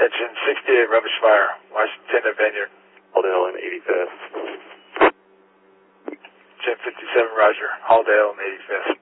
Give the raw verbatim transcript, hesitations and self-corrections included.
Attention, sixty-eight rubbish fire, Washington Vineyard. Halldale and eighty-fifth. ten fifty-seven, Roger. Halldale and eighty-fifth.